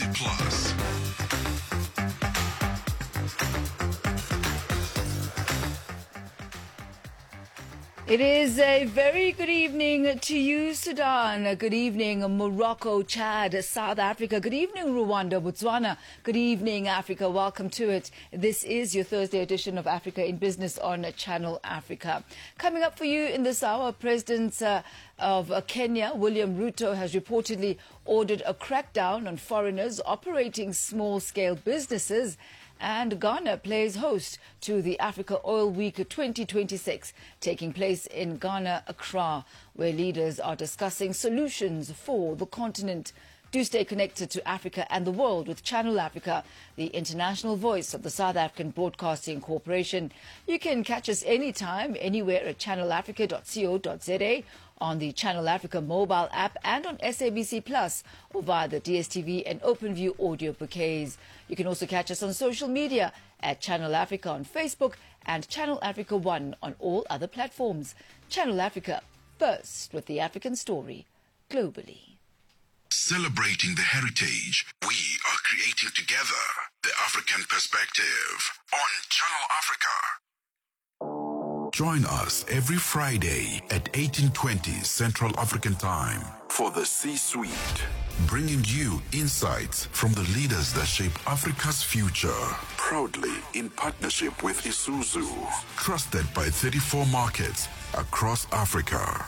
Plus. It is a very good evening to you, Sudan. Good evening, Morocco, Chad, South Africa. Good evening, Rwanda, Botswana. Good evening, Africa. Welcome to it. This is your Thursday edition of Africa in Business on Channel Africa. Coming up for you in this hour, President of Kenya, William Ruto, has reportedly ordered a crackdown on foreigners operating small-scale businesses. And Ghana plays host to the Africa Oil Week 2026, taking place in Ghana, Accra, where leaders are discussing solutions for the continent. Do stay connected to Africa and the world with Channel Africa, the international voice of the South African Broadcasting Corporation. You can catch us anytime, anywhere at channelafrica.co.za, on the Channel Africa mobile app and on SABC Plus or via the DSTV and OpenView audio bouquets. You can also catch us on social media at Channel Africa on Facebook and Channel Africa One on all other platforms. Channel Africa, first with the African story, globally. Celebrating the heritage we are creating together. The African Perspective on Channel Africa. Join us every Friday at 1820 Central African Time for the C-Suite, bringing you insights from the leaders that shape Africa's future. Proudly in partnership with Isuzu, trusted by 34 markets across Africa.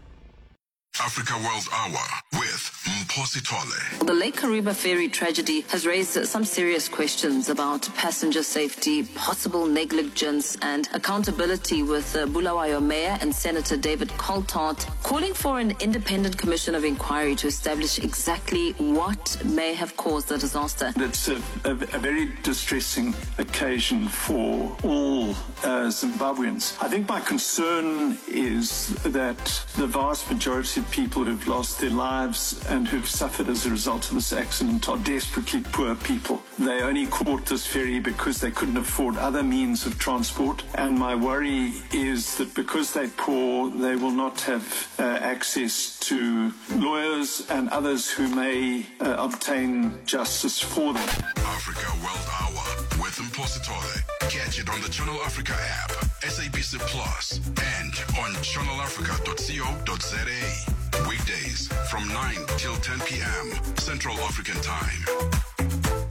Africa World Hour with Mphosi Tole. The Lake Kariba ferry tragedy has raised some serious questions about passenger safety, possible negligence and accountability, with Bulawayo Mayor and Senator David Coltart calling for an independent commission of inquiry to establish exactly what may have caused the disaster. It's a very distressing occasion for all Zimbabweans. I think my concern is that the vast majority of people who've lost their lives and who've suffered as a result of this accident are desperately poor people. They only caught this ferry because they couldn't afford other means of transport. And my worry is that because they're poor, they will not have access to lawyers and others who may obtain justice for them. Africa World Hour with Mphosi Tole. Catch it on the Channel Africa app, SABC Plus, and on channelafrica.co.za. Weekdays from 9 till 10 p.m. Central African Time.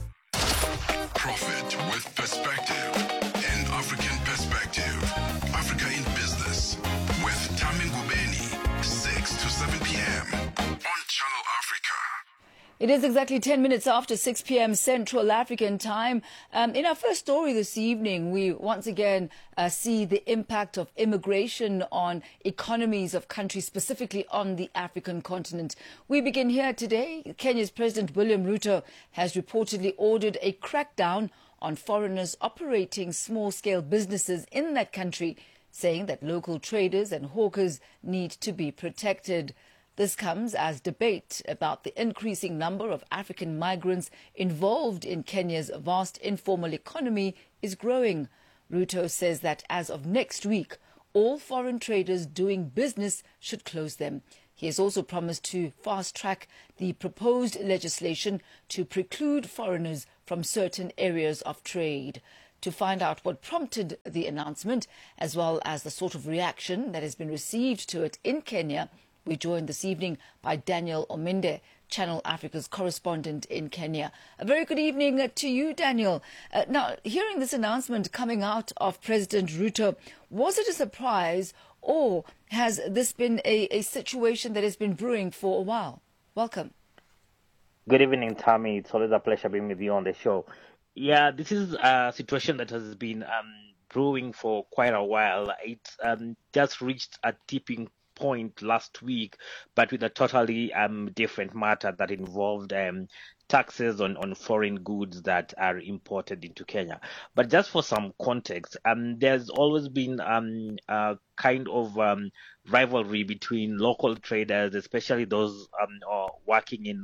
Profit with perspective. An African perspective. Africa in Business with Tami Ngubeni, 6 to 7 p.m. on Channel Africa. It is exactly 10 minutes after 6 p.m. Central African Time. In our first story this evening, we once again see the impact of immigration on economies of countries, specifically on the African continent. We begin here today. Kenya's President William Ruto has reportedly ordered a crackdown on foreigners operating small-scale businesses in that country, saying that local traders and hawkers need to be protected. This comes as debate about the increasing number of African migrants involved in Kenya's vast informal economy is growing. Ruto says that as of next week, all foreign traders doing business should close them. He has also promised to fast-track the proposed legislation to preclude foreigners from certain areas of trade. To find out what prompted the announcement, as well as the sort of reaction that has been received to it in Kenya, we're joined this evening by Daniel Ominde, Channel Africa's correspondent in Kenya. A very good evening to you, Daniel. Now, hearing this announcement coming out of President Ruto, was it a surprise, or has this been a situation that has been brewing for a while? Welcome. Good evening, Tammy. It's always a pleasure being with you on the show. Yeah, this is a situation that has been brewing for quite a while. It just reached a tipping point last week, but with a totally different matter that involved taxes on foreign goods that are imported into Kenya. But just for some context, there's always been a kind of rivalry between local traders, especially those working in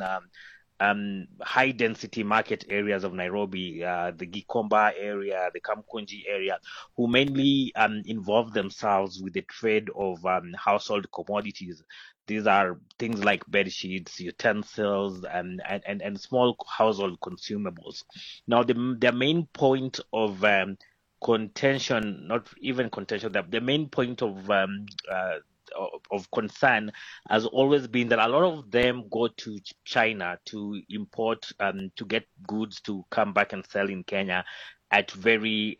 high density market areas of Nairobi, the Gikomba area, the Kamkunji area, who mainly involve themselves with the trade of household commodities. These are things like bed sheets, utensils, and small household consumables. Now, the main point of contention, not even contention, the main point of concern has always been that a lot of them go to China to import, to get goods to come back and sell in Kenya at very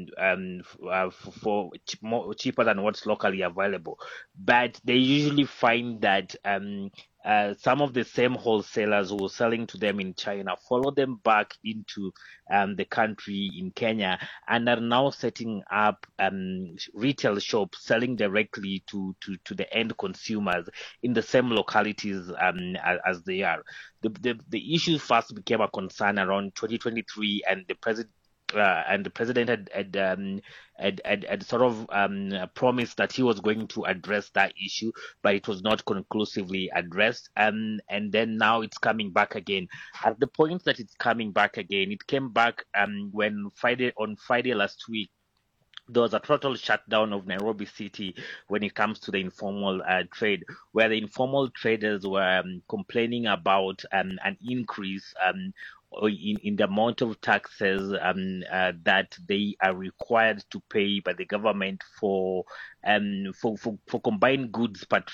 for cheaper than what's locally available. But they usually find that some of the same wholesalers who were selling to them in China follow them back into the country in Kenya and are now setting up retail shops selling directly to the end consumers in the same localities as they are. The issue first became a concern around 2023, and the president had sort of promised that he was going to address that issue, but it was not conclusively addressed. And then now it's coming back again. At the point that it's coming back again, it came back when on Friday last week, there was a total shutdown of Nairobi City when it comes to the informal trade, where the informal traders were complaining about an increase in the amount of taxes that they are required to pay by the government for combined goods per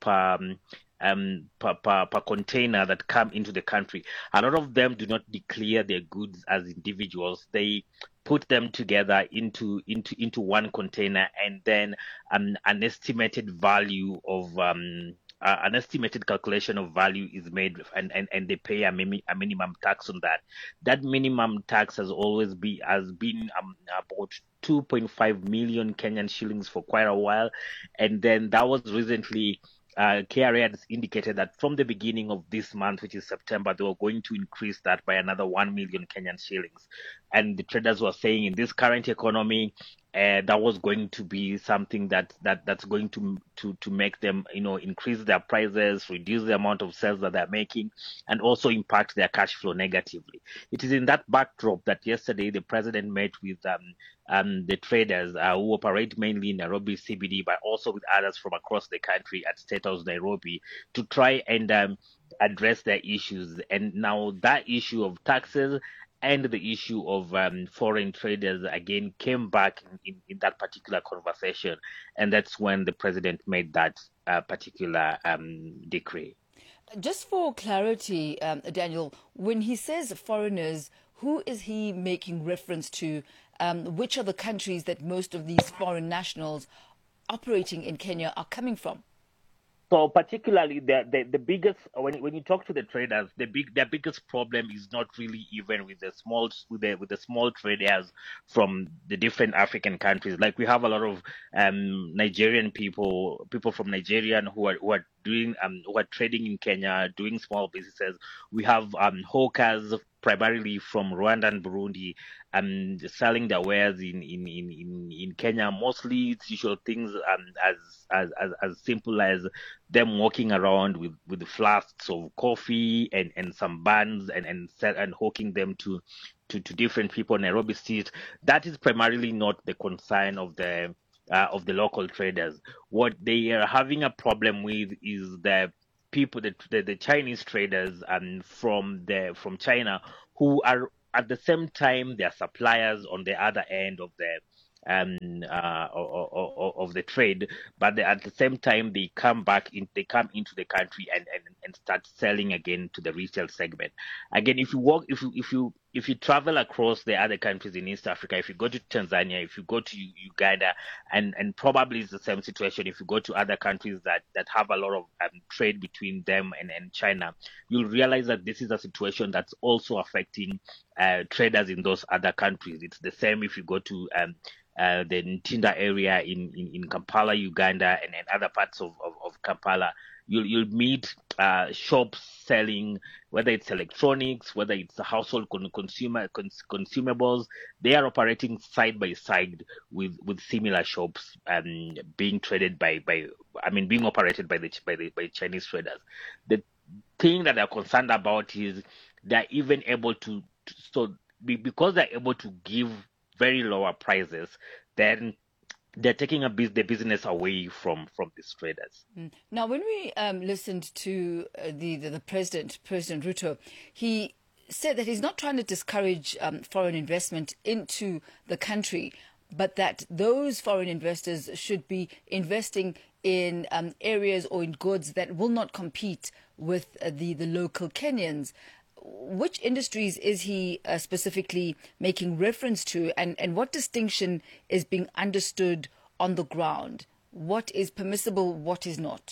container that come into the country. A lot of them do not declare their goods as individuals. They put them together into one container, and then an estimated value of an estimated calculation of value is made, and they pay a minimum tax on that. That minimum tax has been about 2.5 million Kenyan shillings for quite a while, and then that was recently. KRA has indicated that from the beginning of this month, which is September, they were going to increase that by another 1 million Kenyan shillings. And the traders were saying in this current economy, that was going to be something that's going to make them, increase their prices, reduce the amount of sales that they're making, and also impact their cash flow negatively. It is in that backdrop that yesterday the president met with the traders who operate mainly in Nairobi CBD, but also with others from across the country at State House Nairobi, to try and address their issues. And now that issue of taxes and the issue of foreign traders again came back in that particular conversation, and that's when the president made that particular decree. Just for clarity, Daniel, when he says foreigners, who is he making reference to? Which are the countries that most of these foreign nationals operating in Kenya are coming from? So particularly the biggest, when you talk to the traders, their biggest problem is not really even with the small traders from the different African countries. Like we have a lot of Nigerian people from Nigeria who are trading in Kenya, doing small businesses. We have hawkers primarily from Rwanda and Burundi, selling their wares in Kenya. Mostly it's usual things as simple as them walking around with flasks of coffee and some buns and hawking them to different people in Nairobi Street. That is primarily not the concern of the local traders. What they are having a problem with is the people, the Chinese traders from China, who are at the same time their suppliers on the other end of the trade, but at the same time they come into the country and start selling again to the retail segment. Again, if you travel across the other countries in East Africa, if you go to Tanzania, if you go to Uganda, and probably it's the same situation if you go to other countries that have a lot of trade between them and China, you'll realize that this is a situation that's also affecting traders in those other countries. It's the same if you go to the Ntinda area in Kampala, Uganda, and other parts of Kampala. You'll meet shops selling, whether it's electronics, whether it's household consumables. They are operating side by side with similar shops being traded being operated by Chinese traders. The thing that they're concerned about is they're even able because they're able to give very lower prices, then they're taking the business away from these traders. Now, when we listened to the president, President Ruto, he said that he's not trying to discourage foreign investment into the country, but that those foreign investors should be investing in areas or in goods that will not compete with the local Kenyans. Which industries is he specifically making reference to, and what distinction is being understood on the ground? What is permissible, what is not?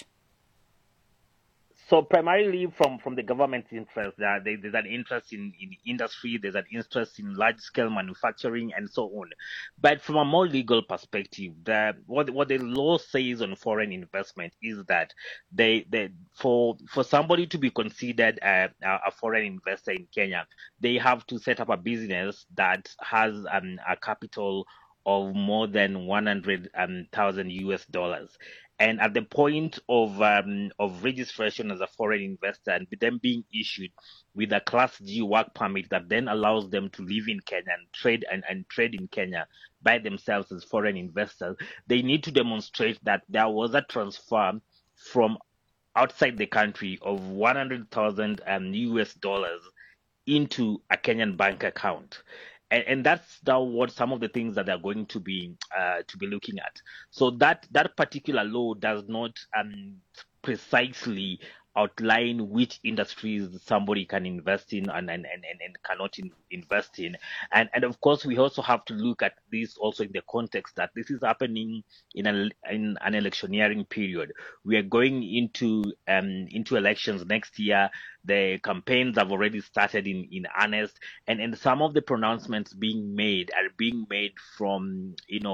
So primarily from the government's interest, there's an interest in industry, there's an interest in large-scale manufacturing, and so on. But from a more legal perspective, what the law says on foreign investment is that for somebody to be considered a foreign investor in Kenya, they have to set up a business that has a capital of more than 100,000 US dollars. And at the point of registration as a foreign investor and them being issued with a Class G work permit that then allows them to live in Kenya and trade in Kenya by themselves as foreign investors, they need to demonstrate that there was a transfer from outside the country of 100,000 US dollars into a Kenyan bank account. And that's now what some of the things that they're going to be looking at. So that particular law does not precisely outline which industries somebody can invest in and cannot invest in. And of course, we also have to look at this also in the context that this is happening in an electioneering period. We are going into elections next year. The campaigns have already started in earnest, and some of the pronouncements being made are being made from,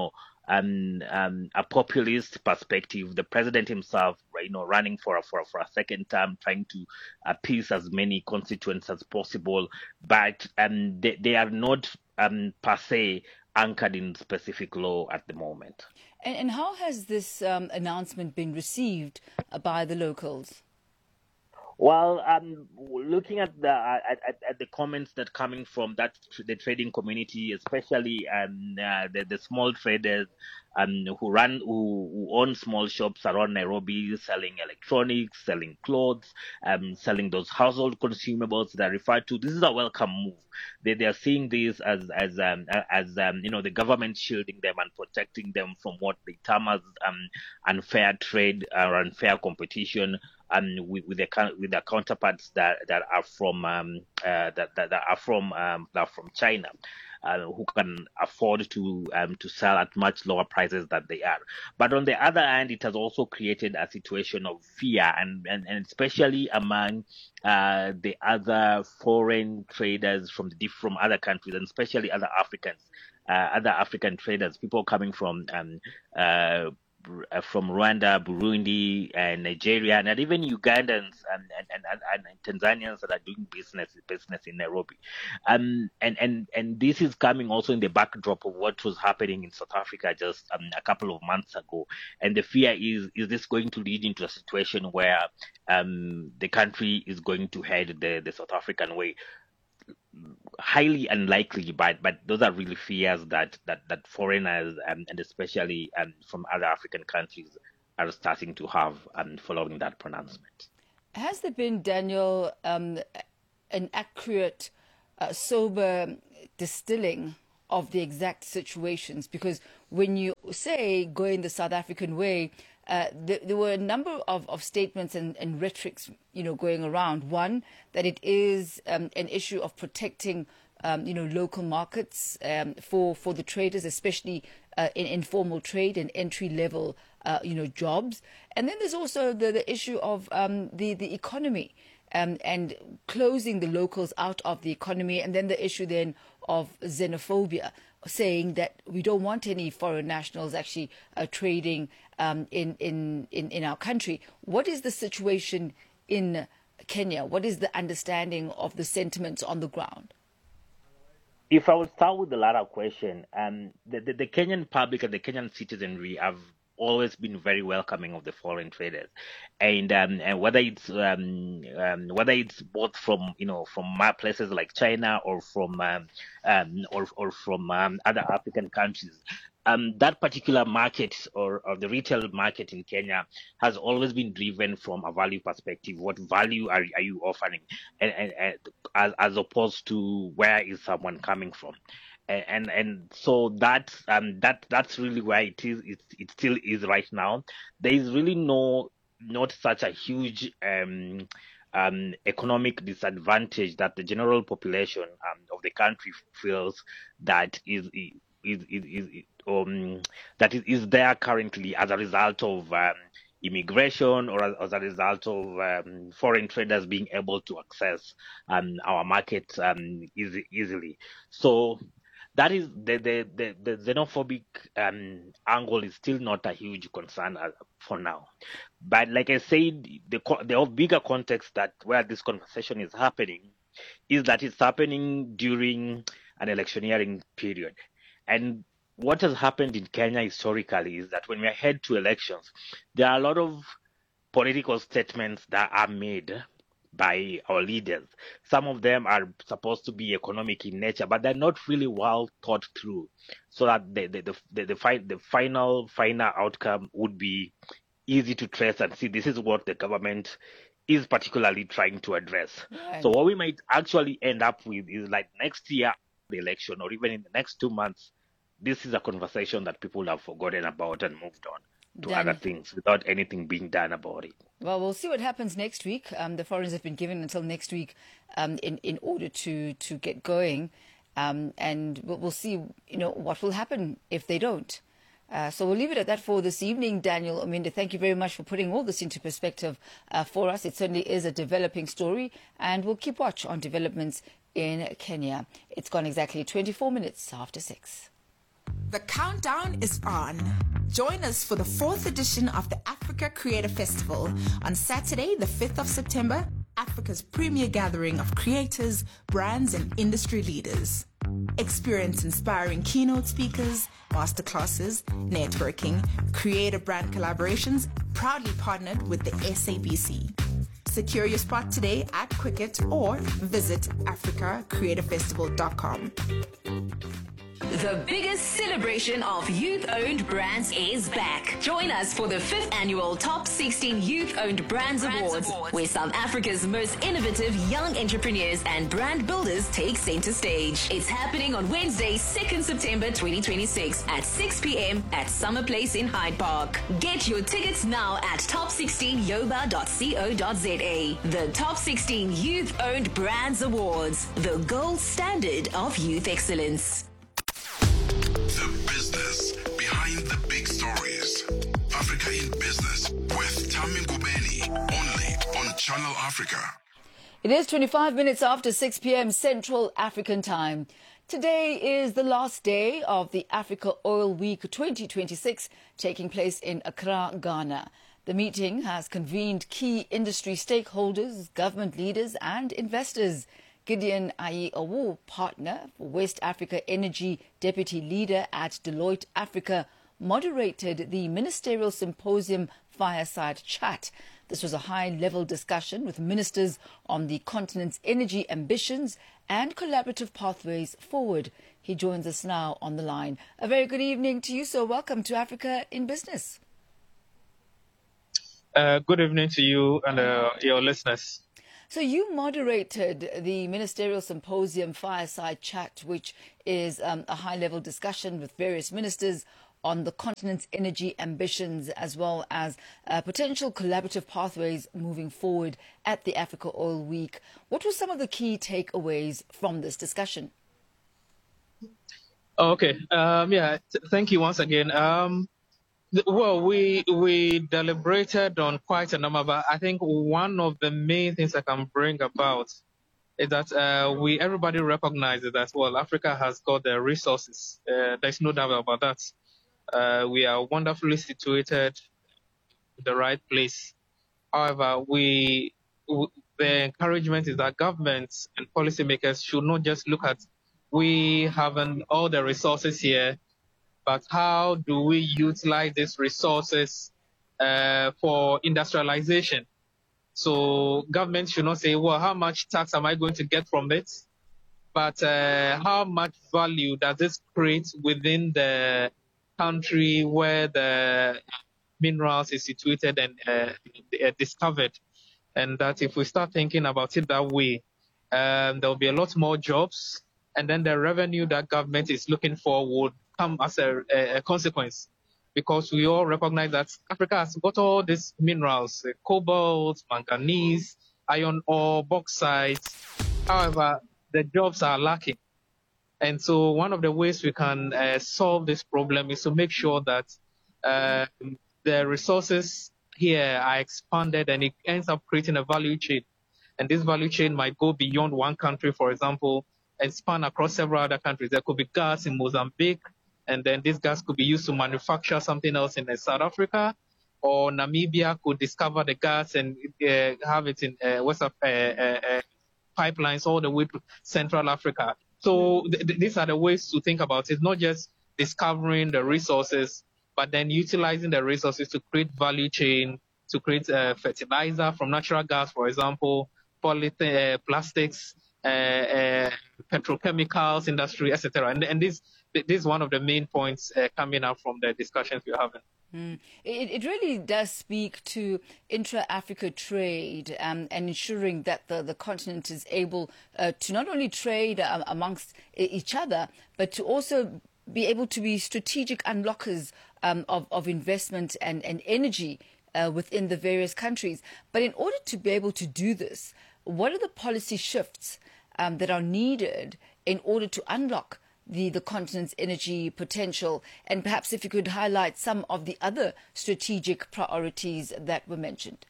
a populist perspective. The president himself, running for a second term, trying to appease as many constituents as possible, but they are not per se anchored in specific law at the moment. And how has this announcement been received by the locals? Well, looking at the comments that coming from the trading community, especially the small traders who own small shops around Nairobi, selling electronics, selling clothes, selling those household consumables that are referred to. This is a welcome move. They are seeing this as the government shielding them and protecting them from what they term as unfair trade or unfair competition. With their counterparts that are from China, who can afford to sell at much lower prices than they are. But on the other hand, it has also created a situation of fear, and especially among the other foreign traders from other countries, and especially other African traders, people coming from Rwanda, Burundi, and Nigeria, and even Ugandans and Tanzanians that are doing business in Nairobi, and this is coming also in the backdrop of what was happening in South Africa just a couple of months ago, and the fear is this going to lead into a situation where the country is going to head the South African way? Highly unlikely, but those are really fears that foreigners and especially from other African countries are starting to have following that pronouncement. Has there been, Daniel, an accurate, sober distilling of the exact situations? Because when you say going the South African way, there were a number of statements and rhetorics, going around. One, that it is an issue of protecting, local markets for the traders, especially in informal trade and entry level, jobs. And then there's also the issue of the economy and closing the locals out of the economy. And then the issue then of xenophobia, saying that we don't want any foreign nationals actually trading in our country. What is the situation in Kenya? What is the understanding of the sentiments on the ground? If I would start with the latter question, the Kenyan public and the Kenyan citizenry have always been very welcoming of the foreign traders, and whether it's both from places like China or from other African countries, that particular market or the retail market in Kenya has always been driven from a value perspective. What value are you offering, and as opposed to where is someone coming from, and so that's really where it is. It still is right now. There is really not such a huge economic disadvantage that the general population of the country feels that is there currently as a result of immigration or as a result of foreign traders being able to access our market easily. So that is the xenophobic angle is still not a huge concern for now. But like I said, the bigger context that where this conversation is happening is that it's happening during an electioneering period. And what has happened in Kenya historically is that when we head to elections, there are a lot of political statements that are made by our leaders. Some of them are supposed to be economic in nature, but they're not really well thought through, so that the final outcome would be easy to trace and see this is what the government is particularly trying to address. Right. So what we might actually end up with is like next year, the election, or even in the next 2 months, this is a conversation that people have forgotten about and moved on to other things without anything being done about it. Well, we'll see what happens next week. The foreigners have been given until next week in order to get going, and we'll see what will happen if they don't. So we'll leave it at that for this evening. Daniel Ominda, thank you very much for putting all this into perspective for us. It certainly is a developing story, and we'll keep watch on developments in Kenya. It's gone exactly 24 minutes after 6. The countdown is on. Join us for the 4th edition of the Africa Creator Festival on Saturday, the 5th of September, Africa's premier gathering of creators, brands, and industry leaders. Experience inspiring keynote speakers, masterclasses, networking, creative brand collaborations, proudly partnered with the SABC. Secure your spot today at Quicket or visit africacreatorfestival.com. The biggest celebration of youth-owned brands is back. Join us for the 5th annual Top 16 Youth-Owned Brands Awards, where South Africa's most innovative young entrepreneurs and brand builders take center stage. It's happening on Wednesday, 2nd September 2026 at 6 p.m. at Summer Place in Hyde Park. Get your tickets now at top16yoba.co.za. The Top 16 Youth-Owned Brands Awards, the gold standard of youth excellence. The business behind the big stories. Africa in Business with Tami Ngubeni, only on Channel Africa. It is 25 minutes after 6 p.m. Central African Time. Today is the last day of the Africa Oil Week 2026, taking place in Accra, Ghana. The meeting has convened key industry stakeholders, government leaders and investors. Gideon Ayi-Awu, partner for West Africa Energy Deputy Leader at Deloitte Africa, moderated the Ministerial Symposium Fireside Chat. This was a high-level discussion with ministers on the continent's energy ambitions and collaborative pathways forward. He joins us now on the line. A very good evening to you, sir. Welcome to Africa in Business. Good evening to you and your listeners. So you moderated the Ministerial Symposium Fireside Chat, which is a high-level discussion with various ministers on the continent's energy ambitions as well as potential collaborative pathways moving forward at the Africa Oil Week. What were some of the key takeaways from this discussion? Okay. Thank you once again. Well, we deliberated on quite a number, but I think one of the main things I can bring about is that everybody recognizes that, well, Africa has got the resources. There's no doubt about that. We are wonderfully situated in the right place. However, the encouragement is that governments and policymakers should not just look at we having all the resources here, but how do we utilize these resources for industrialization? So government should not say, well, how much tax am I going to get from it? But how much value does this create within the country where the minerals is situated and discovered. And that if we start thinking about it that way, there'll be a lot more jobs, and then the revenue that government is looking for would come as a consequence, because we all recognize that Africa has got all these minerals, cobalt, manganese, iron ore, bauxite. However, the jobs are lacking. And so one of the ways we can solve this problem is to make sure that the resources here are expanded, and it ends up creating a value chain. And this value chain might go beyond one country, for example, and span across several other countries. There could be gas in Mozambique, and then this gas could be used to manufacture something else in South Africa, or Namibia could discover the gas and have it in pipelines all the way to Central Africa. So these are the ways to think about it, not just discovering the resources, but then utilizing the resources to create value chain, to create fertilizer from natural gas, for example, plastics, petrochemicals industry, etc. And this is one of the main points coming up from the discussions we're having. It really does speak to intra-Africa trade and ensuring that the continent is able to not only trade amongst each other, but to also be able to be strategic unlockers of investment and energy within the various countries. But in order to be able to do this, what are the policy shifts that are needed in order to unlock the continent's energy potential? And perhaps if you could highlight some of the other strategic priorities that were mentioned.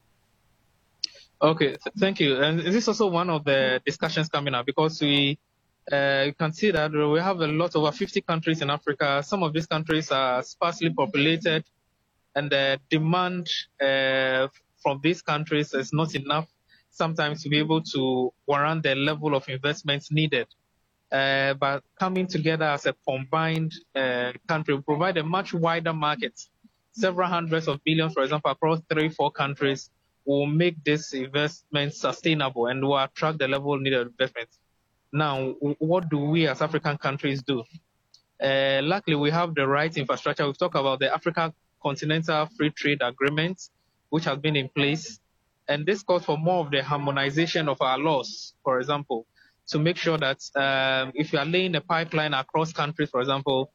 Okay, thank you. And this is also one of the discussions coming up, because we can see that we have a lot, over 50 countries in Africa. Some of these countries are sparsely populated, and the demand from these countries is not enough sometimes to be able to warrant the level of investments needed. But coming together as a combined country will provide a much wider market. Several hundreds of billions, for example, across 3-4 countries will make this investment sustainable and will attract the level needed investment. Now, what do we as African countries do? Luckily, we have the right infrastructure. We've talked about the Africa Continental Free Trade Agreement, which has been in place. And this calls for more of the harmonization of our laws, for example, to make sure that if you are laying a pipeline across countries, for example,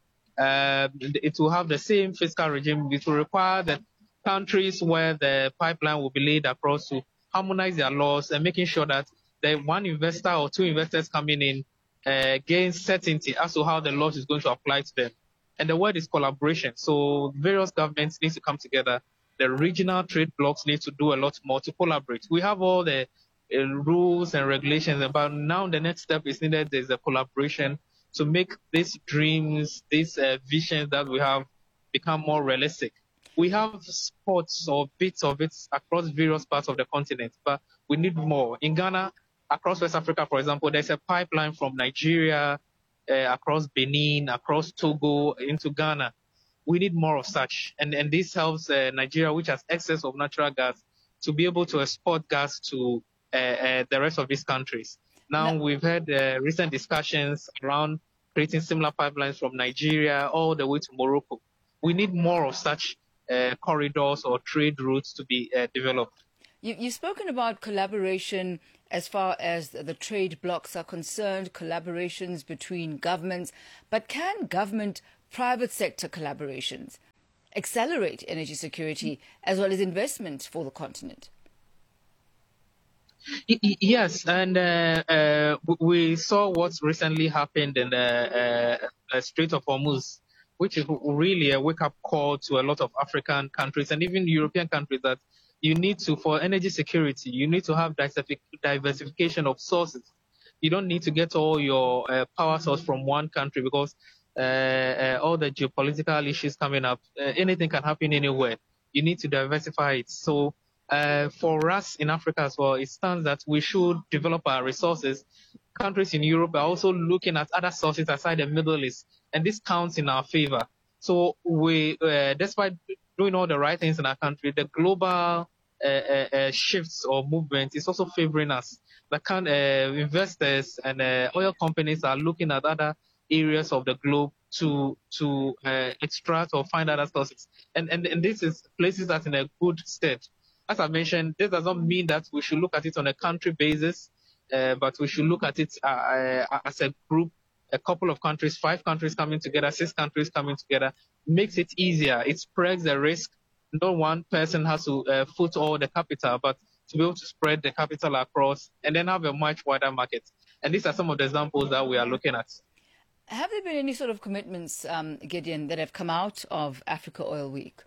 it will have the same fiscal regime. It will require that countries where the pipeline will be laid across to harmonize their laws and making sure that the one investor or two investors coming in gain certainty as to how the law is going to apply to them. And the word is collaboration. So various governments need to come together. The regional trade blocs need to do a lot more to collaborate. We have all the rules and regulations, but now the next step is needed. There's a collaboration to make these dreams, these visions that we have become more realistic. We have spots or bits of it across various parts of the continent, but we need more. In Ghana, across West Africa, for example, there's a pipeline from Nigeria, across Benin, across Togo, into Ghana. We need more of such. And this helps Nigeria, which has excess of natural gas, to be able to export gas to the rest of these countries. Now, we've had recent discussions around creating similar pipelines from Nigeria all the way to Morocco. We need more of such corridors or trade routes to be developed. You've spoken about collaboration as far as the trade blocs are concerned, collaborations between governments. But can government-private sector collaborations accelerate energy security as well as investment for the continent? Yes, and we saw what's recently happened in the Strait of Hormuz, which is really a wake-up call to a lot of African countries and even European countries that you need to, for energy security, you need to have diversification of sources. You don't need to get all your power source from one country, because all the geopolitical issues coming up, anything can happen anywhere. You need to diversify it. So for us in Africa as well, it stands that we should develop our resources. Countries in Europe are also looking at other sources aside the Middle East, and this counts in our favor. So we, despite doing all the right things in our country, the global shifts or movement is also favoring us. The investors and oil companies are looking at other areas of the globe to extract or find other sources. And this is places that's in a good state. As I mentioned, this does not mean that we should look at it on a country basis, but we should look at it as a group, a couple of countries, 5 countries coming together, 6 countries coming together, makes it easier. It spreads the risk. No one person has to foot all the capital, but to be able to spread the capital across and then have a much wider market. And these are some of the examples that we are looking at. Have there been any sort of commitments, Gideon, that have come out of Africa Oil Week?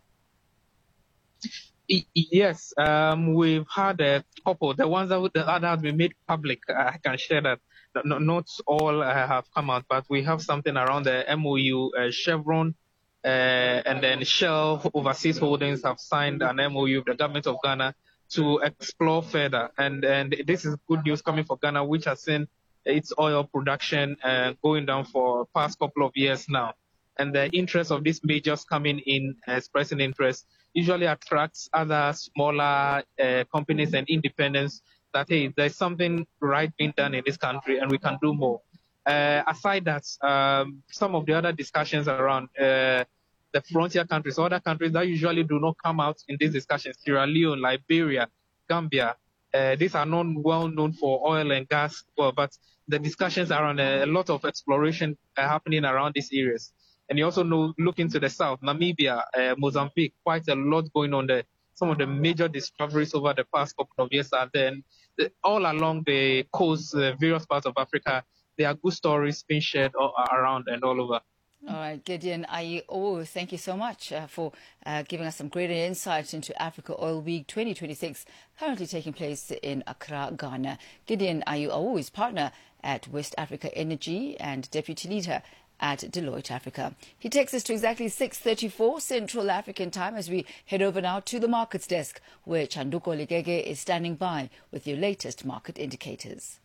Yes, we've had a couple. The ones that have been made public, I can share that. Not all have come out, but we have something around the MOU. Chevron and then Shell Overseas Holdings have signed an MOU with the government of Ghana to explore further. And this is good news coming for Ghana, which has seen its oil production going down for the past couple of years now. And the interest of these majors coming in, expressing interest, usually attracts other smaller companies and independents that, hey, there's something right being done in this country and we can do more. Aside that, some of the other discussions around the frontier countries, other countries that usually do not come out in these discussions, Sierra Leone, Liberia, Gambia, these are not well known for oil and gas, but the discussions around a lot of exploration happening around these areas. And you also look into the south, Namibia, Mozambique, quite a lot going on there. Some of the major discoveries over the past couple of years are there. All along the coast, various parts of Africa, there are good stories being shared around and all over. All right, Gideon Ayu, thank you so much for giving us some greater insights into Africa Oil Week 2026, currently taking place in Accra, Ghana. Gideon Ayu is partner at West Africa Energy and deputy leader at Deloitte Africa. He takes us to exactly 6:34 Central African time as we head over now to the markets desk, where Chanduko Ligege is standing by with your latest market indicators.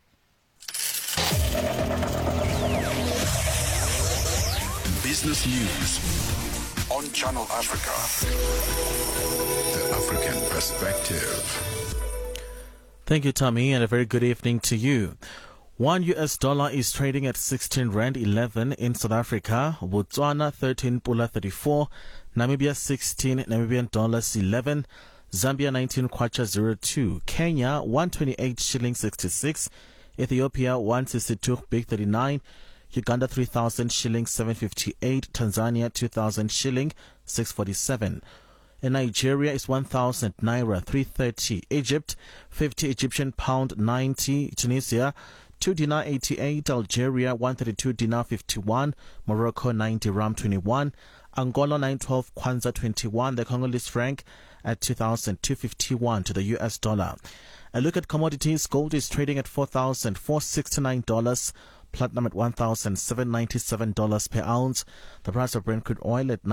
Business News on Channel Africa. The African Perspective. Thank you, Tommy, and a very good evening to you. $1 is trading at 16 Rand 11 in South Africa, Botswana 13 Pula 34, Namibia 16 Namibian dollars 11, Zambia 19 Kwacha 02, Kenya 128 shilling 66, Ethiopia 162 big 39, Uganda 3,000 shilling 758, Tanzania 2,000 shilling 647. In Nigeria is 1,000 naira 330, Egypt 50 Egyptian pound 90, Tunisia 2 dinar 88, Algeria 132 dinar 51, Morocco 9 dirham 21, Angola 912 kwanza 21, the Congolese franc at 2,251 to the US dollar. A look at commodities. Gold is trading at $4,469, platinum at $1,797 per ounce, the price of Brent crude oil at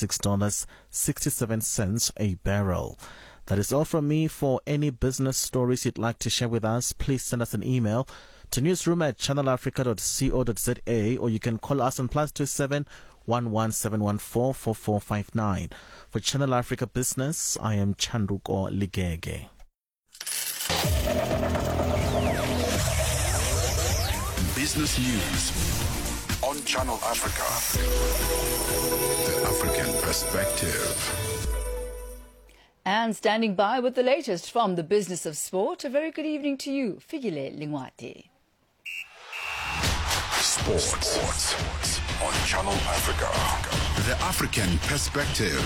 $96.67 a barrel. That is all from me. For any business stories you'd like to share with us, please send us an email to newsroom@channelafrica.co.za, or you can call us on +27 11714 4459. For Channel Africa Business, I am Chanduko Ligege. Business News on Channel Africa. The African Perspective. And standing by with the latest from the business of sport, a very good evening to you, Figile Lingwati. Sports on Channel Africa. The African Perspective.